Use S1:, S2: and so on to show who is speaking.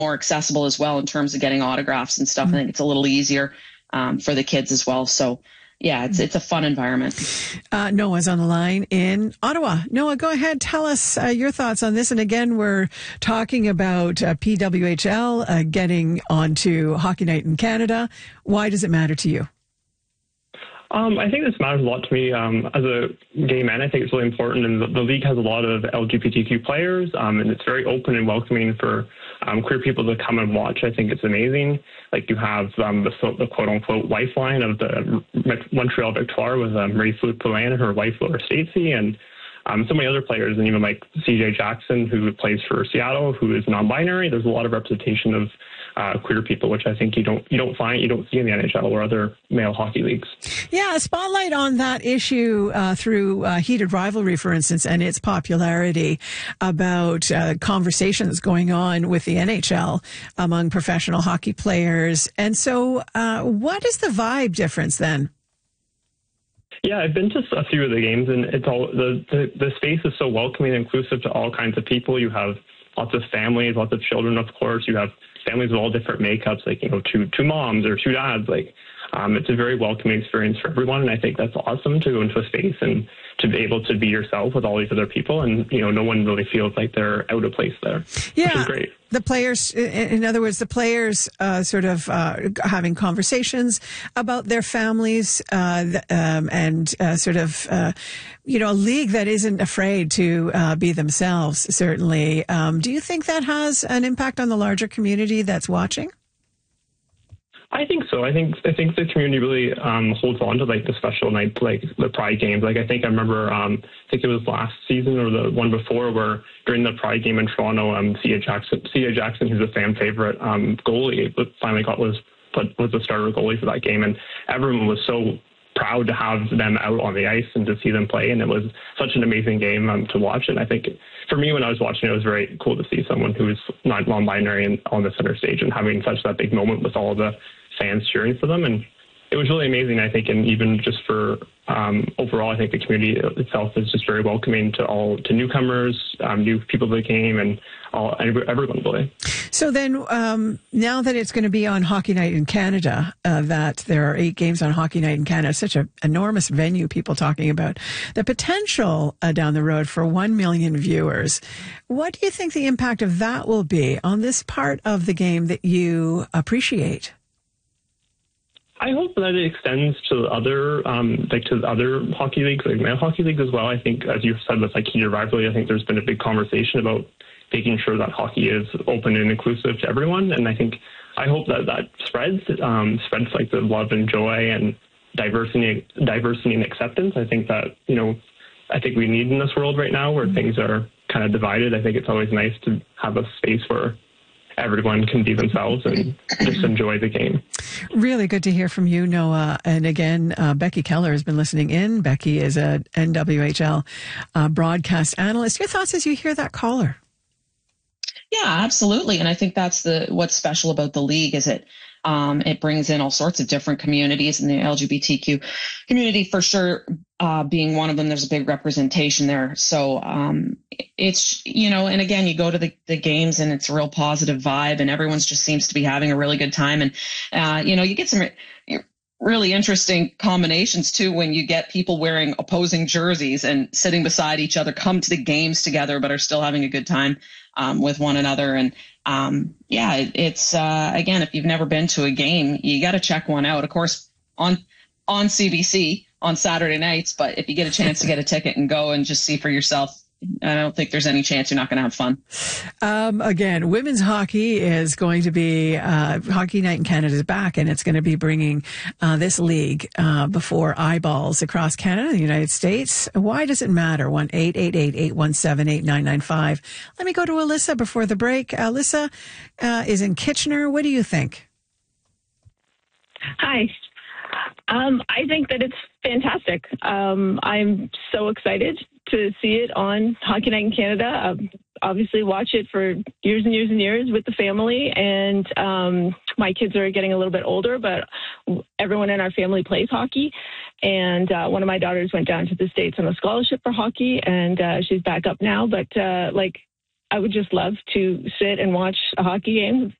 S1: more accessible as well in terms of getting autographs and stuff. I think it's a little easier for the kids as well. So yeah, it's a fun environment.
S2: Noah's on the line in Ottawa. Noah, go ahead. Tell us your thoughts on this. And again, we're talking about PWHL getting onto Hockey Night in Canada. Why does it matter to you?
S3: I think this matters a lot to me. As a gay man, I think it's really important. And the league has a lot of LGBTQ players, and it's very open and welcoming for queer people to come and watch. I think it's amazing. Like you have the quote-unquote lifeline of the Montreal Victoire with Marie-Fleur Poulin and her wife, Laura Stacey, and so many other players, and even like CJ Jackson, who plays for Seattle, who is non-binary. There's a lot of representation of queer people, which I think you don't see in the NHL or other male hockey leagues.
S2: Yeah, a spotlight on that issue through Heated Rivalry, for instance, and its popularity about conversations going on with the NHL among professional hockey players. And so what is the vibe difference then?
S3: Yeah, I've been to a few of the games, and it's all the space is so welcoming and inclusive to all kinds of people. You have lots of families, lots of children, of course. You have families with all different makeups, like, two moms or two dads. Like, it's a very welcoming experience for everyone, and I think that's awesome to go into a space and to be able to be yourself with all these other people, and no one really feels like they're out of place there.
S2: Yeah,
S3: which is great.
S2: The players, in other words, the players sort of having conversations about their families and sort of, a league that isn't afraid to be themselves, certainly. Do you think that has an impact on the larger community that's watching?
S3: I think so. I think the community really holds on to like the special nights, like the Pride games. Like I remember, I think it was last season or the one before, where during the Pride game in Toronto, CJ Jackson, who's a fan favorite goalie, finally was the starter goalie for that game, and everyone was so proud to have them out on the ice and to see them play, and it was such an amazing game to watch. And I think for me, when I was watching it was very cool to see someone who is not non-binary and on the center stage and having such that big moment with all the fans cheering for them. And it was really amazing, I think, and even just for overall, I think the community itself is just very welcoming to newcomers, new people to the game, and everyone really.
S2: So then, now that it's going to be on Hockey Night in Canada, that there are 8 games on Hockey Night in Canada, such an enormous venue, people talking about the potential down the road for 1 million viewers. What do you think the impact of that will be on this part of the game that you appreciate?
S3: I hope that it extends to other hockey leagues, like male hockey leagues as well. I think, as you said, with like Heated Rivalry, I think there's been a big conversation about making sure that hockey is open and inclusive to everyone. And I hope that spreads like the love and joy and diversity and acceptance. I think that, I think we need in this world right now where things are kind of divided. I think it's always nice to have a space where everyone can be themselves and just enjoy the game.
S2: Really good to hear from you, Noah. And again, Becky Keller has been listening in. Becky is a NWHL broadcast analyst. Your thoughts as you hear that caller?
S1: Yeah, absolutely. And I think that's what's special about the league is it brings in all sorts of different communities, and the LGBTQ community for sure being one of them. There's a big representation there. So it's, and again, you go to the games and it's a real positive vibe and everyone's just seems to be having a really good time. And, you get some really interesting combinations too when you get people wearing opposing jerseys and sitting beside each other, come to the games together, but are still having a good time with one another. And it's again, if you've never been to a game, you got to check one out. Of course, on CBC on Saturday nights, but if you get a chance to get a ticket and go and just see for yourself, I don't think there's any chance you're not going to have fun.
S2: Again, women's hockey is going to be, Hockey Night in Canada is back, and it's going to be bringing this league before eyeballs across Canada and the United States. Why does it matter? 1-888-817-8995. Let me go to Alyssa before the break. Alyssa is in Kitchener. What do you think?
S4: Hi. I think that it's fantastic. I'm so excited to see it on Hockey Night in Canada. Obviously watch it for years and years and years with the family, and my kids are getting a little bit older, but everyone in our family plays hockey. And one of my daughters went down to the States on a scholarship for hockey, and she's back up now. But I would just love to sit and watch a hockey game